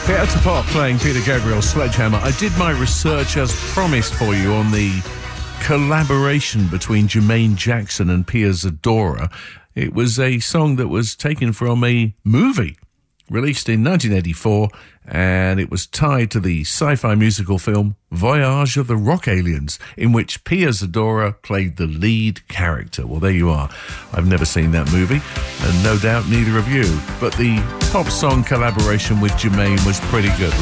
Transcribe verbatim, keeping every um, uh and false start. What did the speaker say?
Pieter Pop playing Peter Gabriel's Sledgehammer. I did my research as promised for you on the collaboration between Jermaine Jackson and Pia Zadora. It was a song that was taken from a movie released in nineteen eighty-four, and it was tied to the sci-fi musical film Voyage of the Rock Aliens, in which Pia Zadora played the lead character. Well, there you are. I've never seen that movie, and no doubt neither of you. But the pop song collaboration with Jermaine was pretty good,